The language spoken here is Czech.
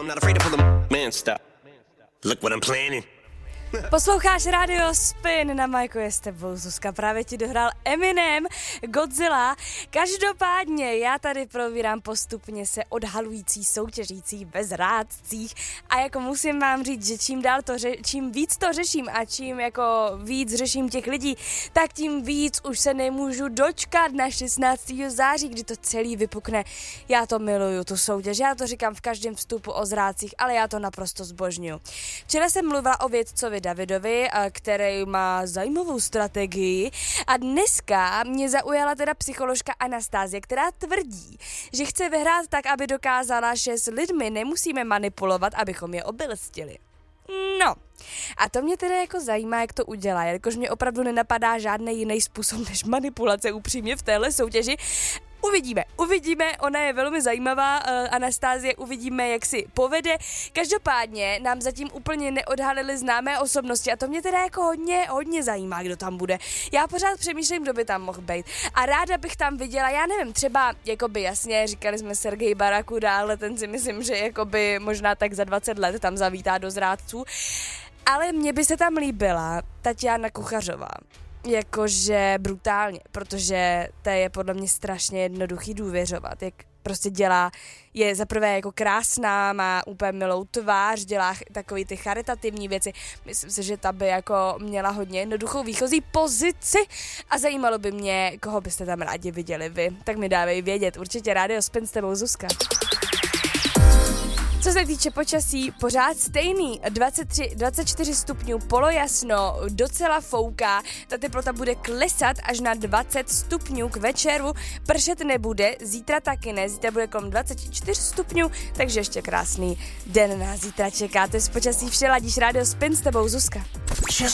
Posloucháš Radio Spin, na Majku je s tebou Zuzka, právě ti dohrál Eminem, Godzilla. Každopádně já tady probírám postupně se odhalující soutěžící ve zrádcích a jako musím vám říct, že čím víc to řeším a čím jako víc řeším těch lidí, tak tím víc už se nemůžu dočkat na 16. září, kdy to celý vypukne. Já to miluju, tu soutěž, já to říkám v každém vstupu o zrádcích, ale já to naprosto zbožňuju. Včera jsem mluvila o vědcovi Davidovi, který má zajímavou strategii a dneska mě zaujala teda psycholožka Anastázie, která tvrdí, že chce vyhrát tak, aby dokázala, že s lidmi nemusíme manipulovat, abychom je obelstili. No, a to mě teda jako zajímá, jak to udělá, jelikož mě opravdu nenapadá žádný jiný způsob než manipulace upřímně v téhle soutěži. Uvidíme, ona je velmi zajímavá, Anastázie, uvidíme, jak si povede. Každopádně nám zatím úplně neodhalily známé osobnosti a to mě teda jako hodně zajímá, kdo tam bude. Já pořád přemýšlím, kdo by tam mohl být a ráda bych tam viděla, já nevím, třeba, jakoby jasně, říkali jsme Sergej Barakuda, ale ten si myslím, že jakoby možná tak za 20 let tam zavítá do zrádců, ale mně by se tam líbila Tatiana Kuchařová. Jakože brutálně, protože to je podle mě strašně jednoduchý důvěřovat, jak prostě dělá, je zaprvé jako krásná, má úplně milou tvář, dělá takový ty charitativní věci, myslím si, že ta by jako měla hodně jednoduchou výchozí pozici a zajímalo by mě, koho byste tam rádi viděli vy, tak mi dávej vědět, určitě Radio Spin s tebou Zuzka. Co se týče počasí, pořád stejný, 24 stupňů, polojasno, docela fouká, ta teplota bude klesat až na 20 stupňů k večeru, pršet nebude, zítra taky ne, zítra bude kolem 24 stupňů, takže ještě krásný den nás zítra čekáte z počasí vše, ladíš Radio Spin s tebou Zuzka.